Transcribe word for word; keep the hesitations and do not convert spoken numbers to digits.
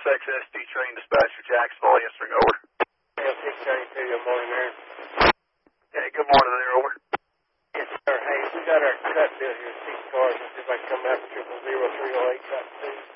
X S T train dispatcher, Jacksonville, answering over. L six thirty-two, good morning there. Hey, good morning there, over. Yes, sir. Hey, we got our cut bill here, six cars. Let's see if I can come out with triple zero three oh eight, got two.